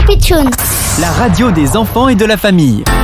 Pitchoun. La radio des enfants et de la famille.